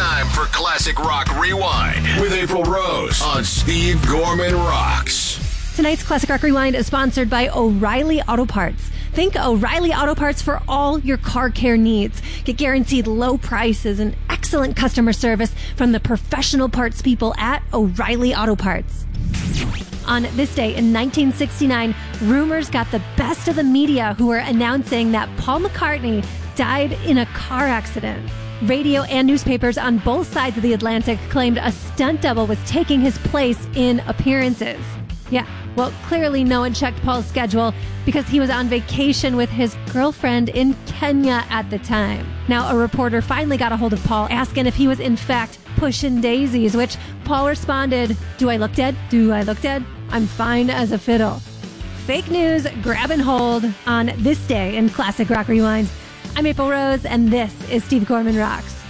time for Classic Rock Rewind with April Rose on Steve Gorman Rocks. Tonight's Classic Rock Rewind is sponsored by O'Reilly Auto Parts. Think O'Reilly Auto Parts for all your car care needs. Get guaranteed low prices and excellent customer service from the professional parts people at O'Reilly Auto Parts. On this day in 1969, rumors got the best of the media who were announcing that Paul McCartney died in a car accident. Radio and newspapers on both sides of the Atlantic claimed a stunt double was taking his place in appearances. Yeah, well, clearly no one checked Paul's schedule because he was on vacation with his girlfriend in Kenya at the time. Now, a reporter finally got a hold of Paul asking if he was in fact pushing daisies, which Paul responded, "Do I look dead? Do I look dead? I'm fine as a fiddle." Fake news grabbing hold on this day in Classic Rock Rewind. I'm April Rose, and this is Steve Gorman Rocks.